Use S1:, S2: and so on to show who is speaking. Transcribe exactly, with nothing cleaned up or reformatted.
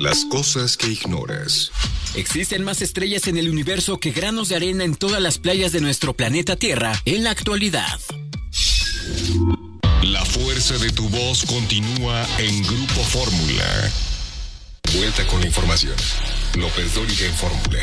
S1: Las cosas que ignoras.
S2: Existen más estrellas en el universo que granos de arena en todas las playas de nuestro planeta Tierra en la actualidad.
S1: La fuerza de tu voz continúa en Grupo Fórmula. Vuelta con la información. López Dóriga en Fórmula.